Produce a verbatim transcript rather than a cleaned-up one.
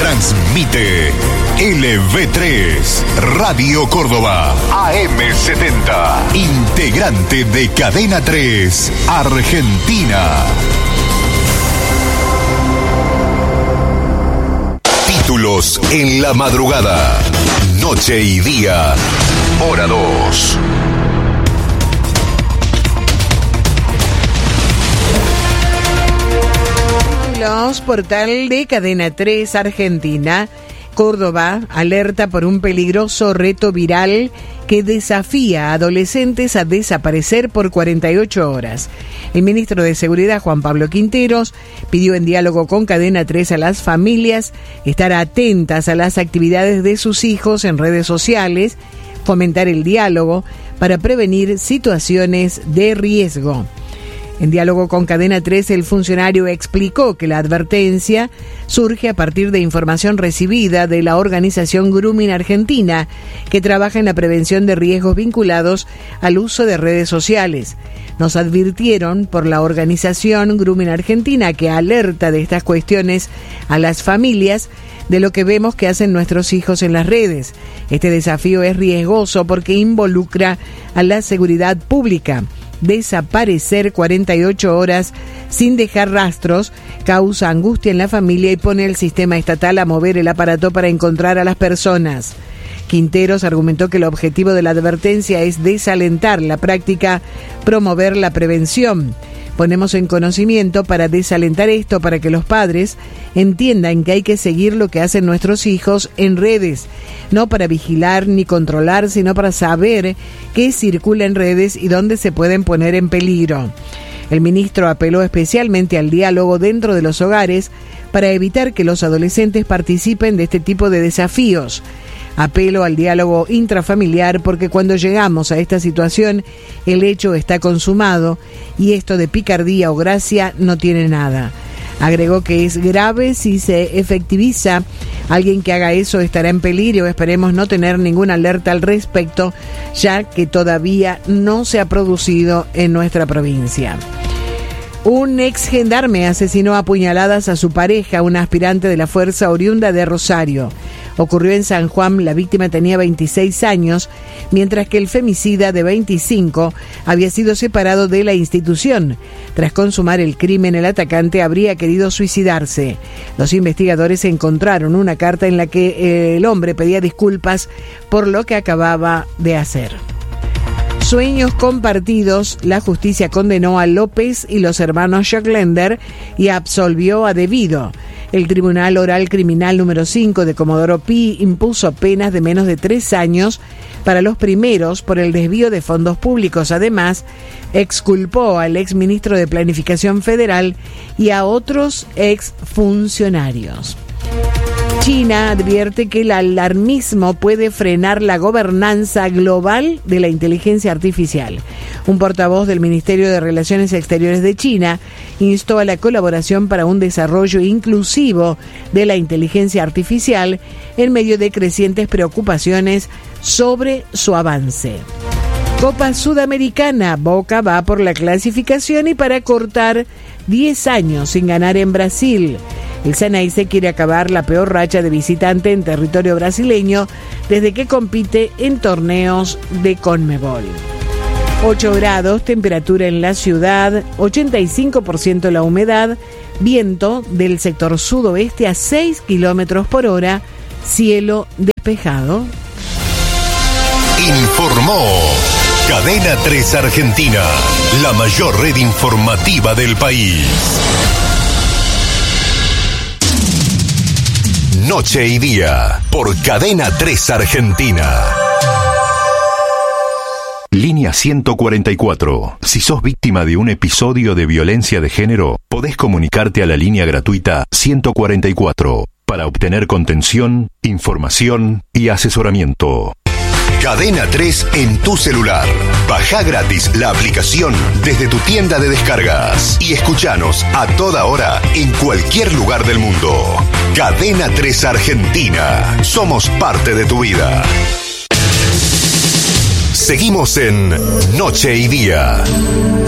Transmite L V tres, Radio Córdoba, A M setenta, integrante de Cadena tres, Argentina. Títulos en la madrugada, noche y día, hora dos. Los portal de Cadena tres Argentina. Córdoba alerta por un peligroso reto viral que desafía a adolescentes a desaparecer por cuarenta y ocho horas. El ministro de Seguridad, Juan Pablo Quinteros, pidió en diálogo con Cadena tres a las familias estar atentas a las actividades de sus hijos en redes sociales, fomentar el diálogo para prevenir situaciones de riesgo. En diálogo con Cadena tres, el funcionario explicó que la advertencia surge a partir de información recibida de la organización Grooming Argentina, que trabaja en la prevención de riesgos vinculados al uso de redes sociales. Nos advirtieron por la organización Grooming Argentina, que alerta de estas cuestiones a las familias de lo que vemos que hacen nuestros hijos en las redes. Este desafío es riesgoso porque involucra a la seguridad pública. Desaparecer cuarenta y ocho horas sin dejar rastros causa angustia en la familia y pone al sistema estatal a mover el aparato para encontrar a las personas. Quinteros argumentó que el objetivo de la advertencia es desalentar la práctica, promover la prevención. Ponemos en conocimiento para desalentar esto, para que los padres entiendan que hay que seguir lo que hacen nuestros hijos en redes, no para vigilar ni controlar, sino para saber qué circula en redes y dónde se pueden poner en peligro. El ministro apeló especialmente al diálogo dentro de los hogares para evitar que los adolescentes participen de este tipo de desafíos. Apelo al diálogo intrafamiliar porque cuando llegamos a esta situación el hecho está consumado y esto de picardía o gracia no tiene nada. Agregó que es grave si se efectiviza. Alguien que haga eso estará en peligro. Esperemos no tener ninguna alerta al respecto, ya que todavía no se ha producido en nuestra provincia. Un ex gendarme asesinó a puñaladas a su pareja, una aspirante de la fuerza oriunda de Rosario. Ocurrió en San Juan, la víctima tenía veintiséis años, mientras que el femicida de veinticinco había sido separado de la institución. Tras consumar el crimen, el atacante habría querido suicidarse. Los investigadores encontraron una carta en la que el hombre pedía disculpas por lo que acababa de hacer. Sueños compartidos. La justicia condenó a López y los hermanos Schocklender y absolvió a Devido. El Tribunal Oral Criminal número cinco de Comodoro Pi impuso penas de menos de tres años para los primeros por el desvío de fondos públicos. Además, exculpó al exministro de Planificación Federal y a otros exfuncionarios. China advierte que el alarmismo puede frenar la gobernanza global de la inteligencia artificial. Un portavoz del Ministerio de Relaciones Exteriores de China instó a la colaboración para un desarrollo inclusivo de la inteligencia artificial en medio de crecientes preocupaciones sobre su avance. Copa Sudamericana, Boca va por la clasificación y para cortar diez años sin ganar en Brasil. El Xeneize quiere acabar la peor racha de visitante en territorio brasileño desde que compite en torneos de Conmebol. ocho grados, temperatura en la ciudad, ochenta y cinco por ciento la humedad, viento del sector sudoeste a seis kilómetros por hora, cielo despejado. Informó Cadena tres Argentina, la mayor red informativa del país. Noche y día, por Cadena tres Argentina. Línea ciento cuarenta y cuatro. Si sos víctima de un episodio de violencia de género, podés comunicarte a la línea gratuita ciento cuarenta y cuatro para obtener contención, información y asesoramiento. Cadena tres en tu celular. Bajá gratis la aplicación desde tu tienda de descargas y escuchanos a toda hora en cualquier lugar del mundo. Cadena tres Argentina. Somos parte de tu vida. Seguimos en Noche y Día.